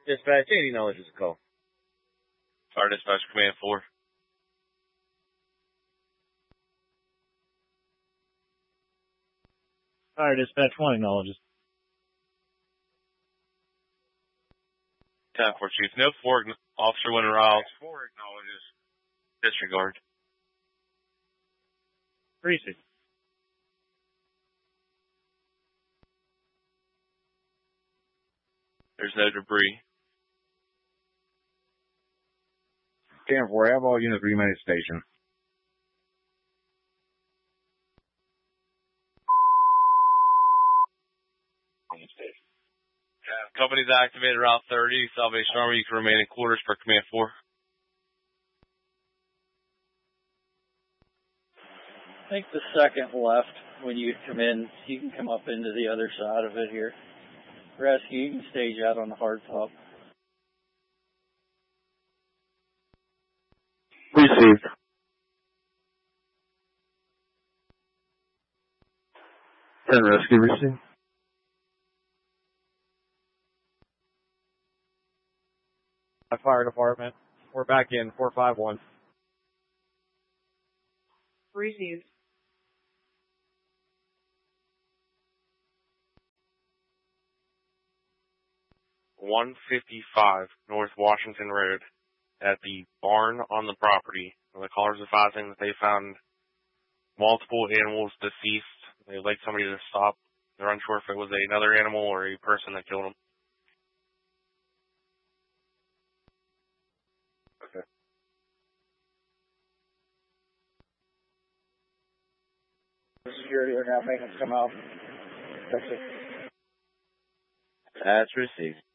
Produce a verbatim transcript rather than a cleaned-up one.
Dispatch, eighty knowledge is a call. Fire Dispatch, Command four. Fire Dispatch, one acknowledges. ten four, Chief. No four, Officer Winter Riles. four acknowledges. Disregard. Receive. There's no debris. ten four, have all units remain at station. Company's activated Route thirty, Salvation Army. You can remain in quarters for Command four. I think the second left, when you come in, you can come up into the other side of it here. Rescue, you can stage out on the hard top. Received. ten rescue, received. Fire department. We're back in four five one. Received. one fifty-five North Washington Road at the barn on the property. The caller's advising that they found multiple animals deceased. They'd like somebody to stop. They're unsure if it was another animal or a person that killed them. Security are now making us come out. That's it. That's received.